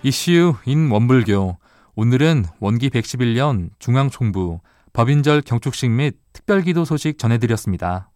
이슈 인 원불교. 오늘은 원기 111년 중앙총부 법인절 경축식 및 특별기도 소식 전해드렸습니다.